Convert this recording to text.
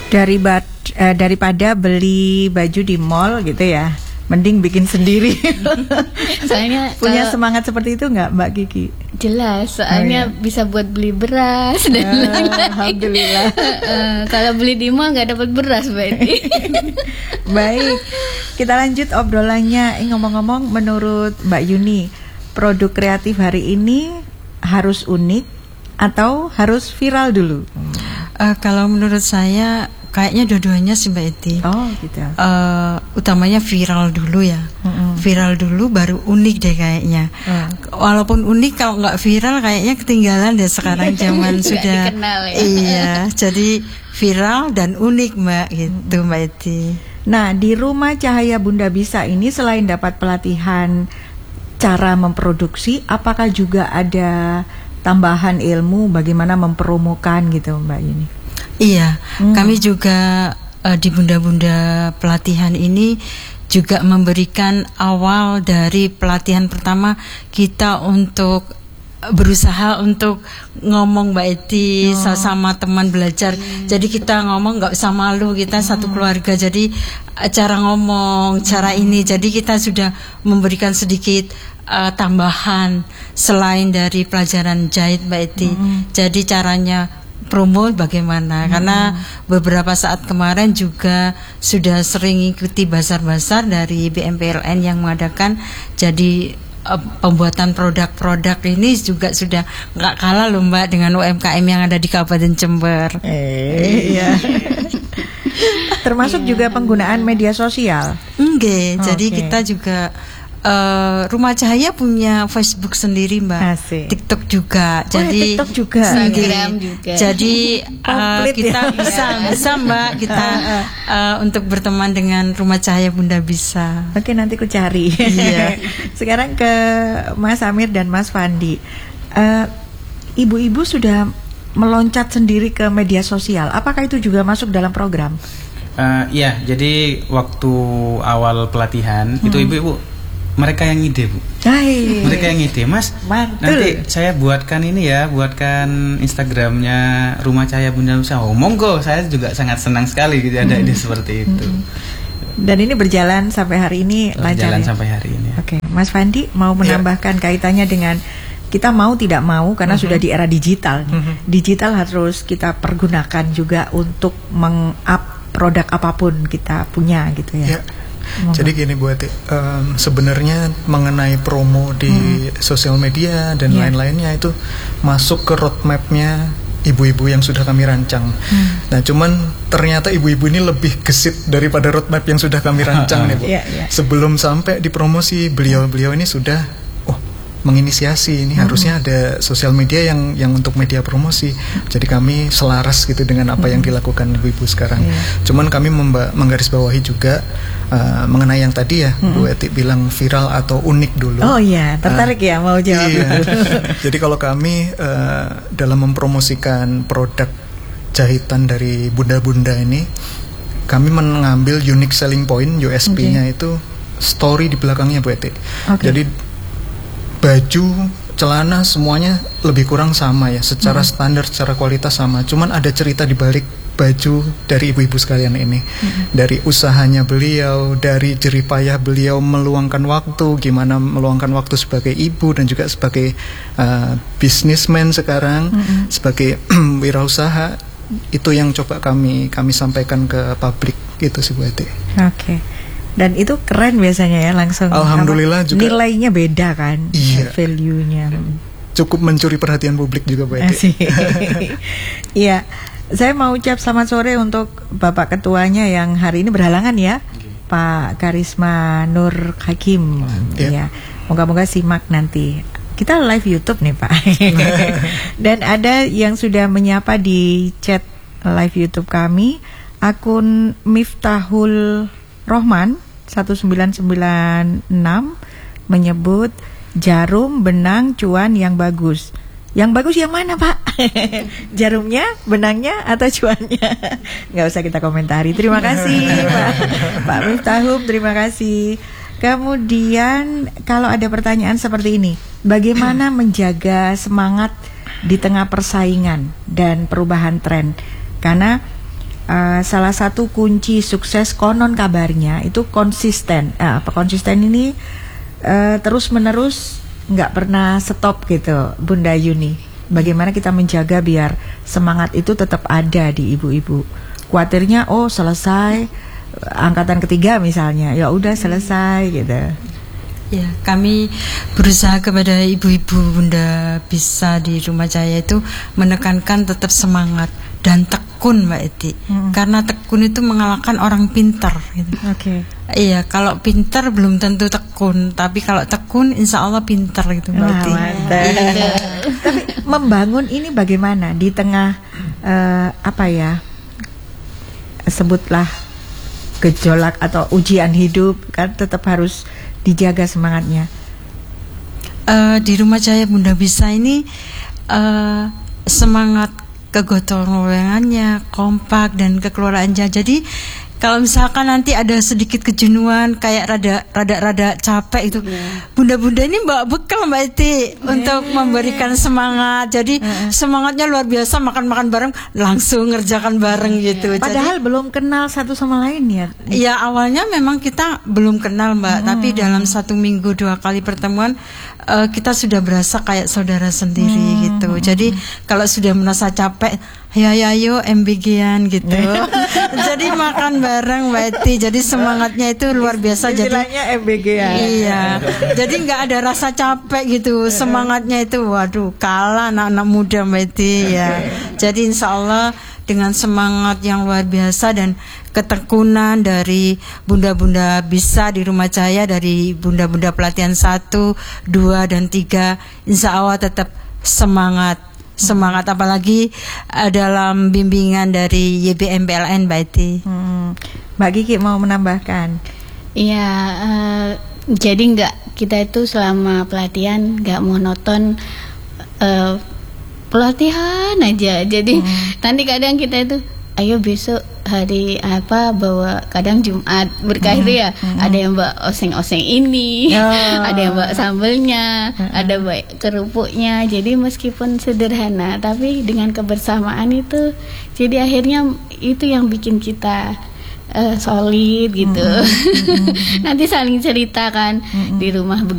Daripada beli baju di mall gitu ya, mending bikin sendiri. Soalnya punya semangat seperti itu nggak Mbak Kiki? Jelas, soalnya bisa buat beli beras dan lain-lain. Alhamdulillah. Kalau beli di mall nggak dapat beras, Mbak. Baik, kita lanjut obrolannya. Ngomong-ngomong, menurut Mbak Yuni, produk kreatif hari ini harus unik atau harus viral dulu? Kalau menurut saya kayaknya dua-duanya sih Mbak Eti. Oh gitu. Utamanya viral dulu ya. Viral dulu baru unik deh kayaknya. Walaupun unik, kalau nggak viral kayaknya ketinggalan deh sekarang zaman sudah. Dikenal, ya. Iya, jadi viral dan unik Mbak gitu Mbak Eti. Nah, di Rumah Cahaya Bunda Bisa ini selain dapat pelatihan cara memproduksi, apakah juga ada tambahan ilmu bagaimana mempromokan gitu Mbak Yuni? Iya, kami juga di Bunda-Bunda pelatihan ini juga memberikan awal dari pelatihan pertama kita untuk berusaha untuk ngomong Mbak Eti sama teman belajar. Jadi kita ngomong nggak usah malu, kita satu keluarga. Jadi cara ngomong, cara ini. Jadi kita sudah memberikan sedikit tambahan selain dari pelajaran jahit Mbak Eti. Jadi caranya promo bagaimana, karena beberapa saat kemarin juga sudah sering ikuti bazar-bazar dari BMPLN yang mengadakan. Jadi pembuatan produk-produk ini juga sudah nggak kalah loh Mbak dengan UMKM yang ada di Kabupaten Jember. Iya. Termasuk juga penggunaan media sosial. Jadi kita juga Rumah Cahaya punya Facebook sendiri Mbak. Asik. TikTok juga. Jadi TikTok juga. Instagram juga. Jadi kita ya. bisa Mbak kita untuk berteman dengan Rumah Cahaya Bunda Bisa. Oke, nanti ku cari. Iya. Sekarang ke Mas Amir dan Mas Fandi. Ibu-ibu sudah meloncat sendiri ke media sosial. Apakah itu juga masuk dalam program? Iya, jadi waktu awal pelatihan itu ibu-ibu mereka yang ide Bu. Hai. Mereka yang ide Mas. Mantul. Nanti saya buatkan ini ya, buatkan Instagramnya Rumah Cahaya Bunda Bisa. Oh monggo, saya juga sangat senang sekali gitu ada ide seperti itu. Dan ini berjalan sampai hari ini lancar Berjalan ya? sampai hari ini. Oke, Mas Fandi mau menambahkan kaitannya dengan kita mau tidak mau karena sudah di era digital. Digital harus kita pergunakan juga untuk meng-up produk apapun kita punya gitu ya. Jadi gini Bu Eti, sebenarnya mengenai promo di sosial media dan lain-lainnya itu masuk ke roadmapnya ibu-ibu yang sudah kami rancang. Nah cuman ternyata ibu-ibu ini lebih gesit daripada roadmap yang sudah kami rancang nih Bu. Sebelum sampai di promosi, beliau-beliau ini sudah menginisiasi ini harusnya ada sosial media yang untuk media promosi. Jadi kami selaras gitu dengan apa yang dilakukan ibu-ibu sekarang. Cuman kami menggarisbawahi juga mengenai yang tadi ya Bu Eti bilang viral atau unik dulu. Oh iya, tertarik ya mau jawab dulu. Jadi kalau kami dalam mempromosikan produk jahitan dari bunda-bunda ini, kami mengambil unique selling point USP-nya itu story di belakangnya Bu Eti. Jadi baju, celana semuanya lebih kurang sama ya, secara standar, secara kualitas sama. Cuman ada cerita di balik baju dari ibu-ibu sekalian ini. Dari usahanya beliau, dari jeripayah beliau meluangkan waktu, gimana meluangkan waktu sebagai ibu dan juga sebagai businessman sekarang, sebagai wirausaha. Itu yang coba kami sampaikan ke publik gitu sih Bu Eti. Oke. Dan itu keren biasanya ya, langsung alhamdulillah juga nilainya beda kan, value-nya. Cukup mencuri perhatian publik juga Bu Eti. Iya, saya mau ucap selamat sore untuk Bapak Ketuanya yang hari ini berhalangan ya, Pak Karisma Nur Hakim. Ya, moga-moga simak nanti. Kita live YouTube nih Pak. Dan ada yang sudah menyapa di chat live YouTube kami, akun Miftahul Rohman 1996 menyebut jarum, benang, cuan yang bagus. Yang bagus yang mana Pak? Jarumnya, benangnya, atau cuannya? Nggak usah kita komentari. Terima kasih Pak Miftahul, terima kasih. Kemudian kalau ada pertanyaan seperti ini, bagaimana menjaga semangat di tengah persaingan dan perubahan tren? Karena salah satu kunci sukses konon kabarnya itu konsisten. Konsisten ini terus menerus, nggak pernah stop gitu, Bunda Yuni. Bagaimana kita menjaga biar semangat itu tetap ada di ibu-ibu. Khawatirnya selesai angkatan ketiga misalnya, ya udah selesai gitu. Ya, kami berusaha kepada ibu-ibu Bunda Bisa di Rumah Cahaya itu menekankan tetap semangat dan tekun, Mbak Eti. Karena tekun itu mengalahkan orang pintar gitu. Oke. Iya, kalau pintar belum tentu tekun, tapi kalau tekun insya Allah pintar gitu, Mbak Eti. Tapi membangun ini bagaimana di tengah sebutlah gejolak atau ujian hidup, kan tetap harus dijaga semangatnya. Di Rumah Cahaya Bunda Bisa ini semangat kegotong royongannya kompak dan kekeluargaannya. Jadi kalau misalkan nanti ada sedikit kejenuhan, kayak rada capek itu, bunda-bunda ini bawa bekal Mbak Eti untuk memberikan semangat. Jadi semangatnya luar biasa, makan bareng, langsung ngerjakan bareng gitu. Padahal belum kenal satu sama lain ya. Ya awalnya memang kita belum kenal Mbak, tapi dalam 1 minggu 2 kali pertemuan kita sudah berasa kayak saudara sendiri gitu. Jadi kalau sudah merasa capek, ayo MBG-an gitu. Jadi makan bareng Mbak Eti. Jadi semangatnya itu luar biasa. Istilahnya MBG-an. Iya. Jadi nggak ada rasa capek gitu. Semangatnya itu waduh kalah anak-anak muda Mbak Eti ya. Jadi insya Allah dengan semangat yang luar biasa dan ketekunan dari bunda-bunda Bisa di Rumah Cahaya, dari bunda-bunda pelatihan 1, 2, dan 3, insya Allah tetap semangat apalagi dalam bimbingan dari YBM PLN Mbak Eti. Mbak Kiki mau menambahkan? Iya, jadi kita itu selama pelatihan nggak monoton pelatihan aja. Jadi nanti kadang kita itu ayo besok hari bawa, kadang Jumat berkah itu ya, ada yang bawa oseng-oseng ini, ada yang bawa sambelnya, ada bawa kerupuknya. Jadi meskipun sederhana tapi dengan kebersamaan itu, jadi akhirnya itu yang bikin kita solid gitu. Nanti saling cerita kan di rumah